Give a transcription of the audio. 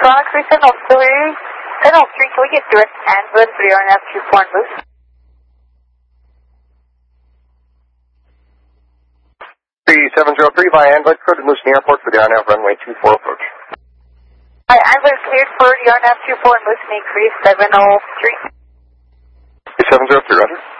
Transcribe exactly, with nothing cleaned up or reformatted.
Toronto three seven oh three, seven oh three, can we get direct ambulance for the R N F two four and Moose? three seven zero three via ambulance, go to Moose Airport for the R N F runway two four approach. Hi, ambulance cleared for the R N F two four and Moose, increase seven oh three. three seven zero three, roger.